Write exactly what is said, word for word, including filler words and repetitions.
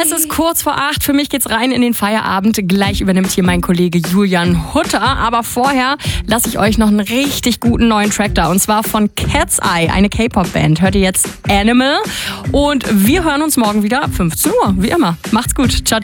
Es ist kurz vor acht. Für mich geht's rein in den Feierabend. Gleich übernimmt hier mein Kollege Julian Hutter. Aber vorher lasse ich euch noch einen richtig guten neuen Track da. Und zwar von Cat's Eye, eine K-Pop-Band. Hört ihr jetzt Animal? Und wir hören uns morgen wieder ab fünfzehn Uhr. Wie immer. Macht's gut. Ciao, ciao.